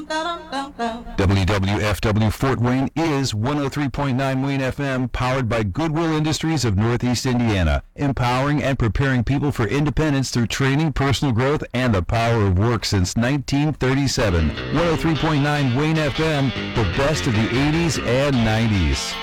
WWFW Fort Wayne is 103.9 Wayne FM, powered by Goodwill Industries of Northeast Indiana, empowering and preparing people for independence through training, personal growth, and the power of work since 1937. 103.9 Wayne FM, the best of the 80s and 90s.